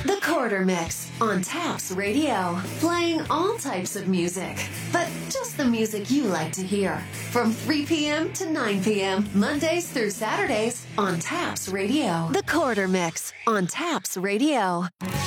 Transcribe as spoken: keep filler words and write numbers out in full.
The Quarter Mix on Taps Radio. Playing all types of music, but just the music you like to hear. From three p.m. to nine p.m. Mondays through Saturdays on Taps Radio. The Quarter Mix on Taps Radio.